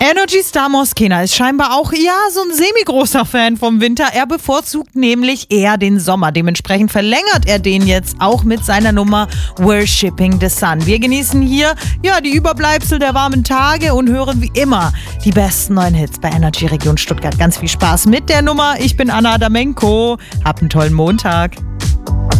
Energy Star Moskena ist scheinbar auch, so ein semi-großer Fan vom Winter. Er bevorzugt nämlich eher den Sommer. Dementsprechend verlängert er den jetzt auch mit seiner Nummer Worshipping the Sun. Wir genießen hier, die Überbleibsel der warmen Tage und hören wie immer die besten neuen Hits bei Energy Region Stuttgart. Ganz viel Spaß mit der Nummer. Ich bin Anna Adamenko. Habt einen tollen Montag.